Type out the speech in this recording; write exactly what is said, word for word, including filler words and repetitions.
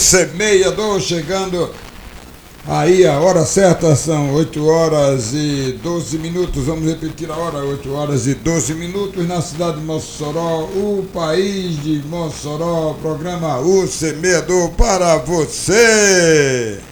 semeador, chegando aí a hora certa, são oito horas e doze minutos, vamos repetir a hora, oito horas e doze minutos na cidade de Mossoró, o país de Mossoró, programa O Semeador para você.